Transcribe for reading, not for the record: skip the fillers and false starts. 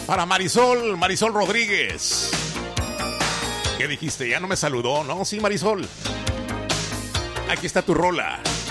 Para Marisol, Marisol Rodríguez. ¿Qué dijiste? Ya no me saludó, ¿no? Sí, Marisol. Aquí está tu rola.